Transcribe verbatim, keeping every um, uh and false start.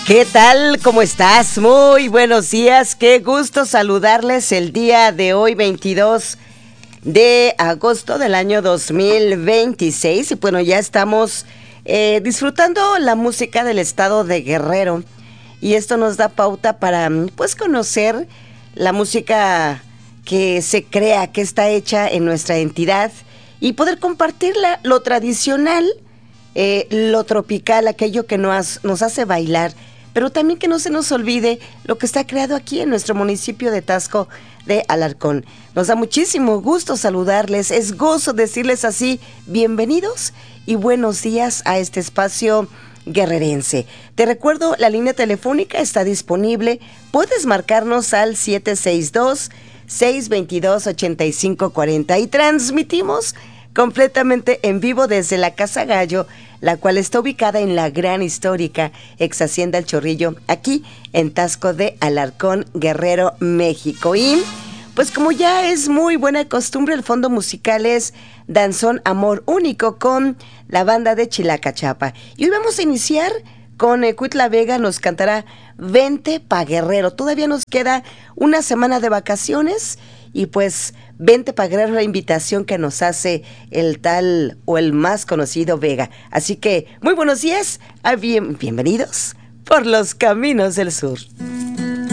¿Qué tal? ¿Cómo estás? Muy buenos días. Qué gusto saludarles el día de hoy, veintidós de agosto del año dos mil veintiséis. Y bueno, ya estamos eh, disfrutando la música del estado de Guerrero. Y esto nos da pauta para, pues, conocer la música que se crea, que está hecha en nuestra entidad y poder compartirla, lo tradicional, eh, lo tropical, aquello que nos, nos hace bailar, pero también que no se nos olvide lo que está creado aquí en nuestro municipio de Taxco de Alarcón. Nos da muchísimo gusto saludarles, es gozo decirles así, bienvenidos y buenos días a este espacio guerrerense. Te recuerdo, la línea telefónica está disponible, puedes marcarnos al siete seis dos, seis dos dos, ocho cinco cuatro cero y transmitimos completamente en vivo desde la Casa Gallo, la cual está ubicada en la gran histórica ex Hacienda El Chorrillo, aquí en Taxco de Alarcón, Guerrero, México. Y pues como ya es muy buena costumbre, el fondo musical es Danzón Amor Único con la banda de Chilacachapa. Y hoy vamos a iniciar con eh, Cuitla Vega, nos cantará Vente pa' Guerrero. Todavía nos queda una semana de vacaciones y pues Vente pa' Guerrero, la invitación que nos hace el tal o el más conocido Vega. Así que muy buenos días, a bien, bienvenidos por los caminos del sur.